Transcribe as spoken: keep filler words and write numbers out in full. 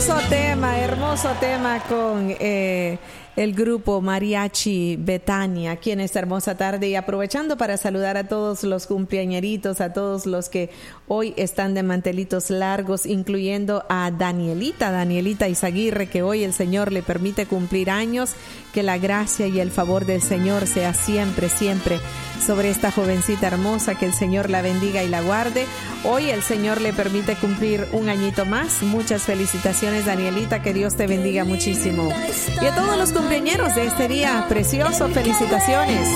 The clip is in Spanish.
Hermoso tema, hermoso tema con eh, el grupo Mariachi Betania aquí en esta hermosa tarde, y aprovechando para saludar a todos los cumpleañeritos, a todos los que hoy están de mantelitos largos, incluyendo a Danielita, Danielita Izaguirre, que hoy el Señor le permite cumplir años. Que la gracia y el favor del Señor sea siempre, siempre sobre esta jovencita hermosa, que el Señor la bendiga y la guarde. Hoy el Señor le permite cumplir un añito más. Muchas felicitaciones, Danielita, que Dios te bendiga muchísimo. Y a todos los cumpleañeros de este día precioso, felicitaciones.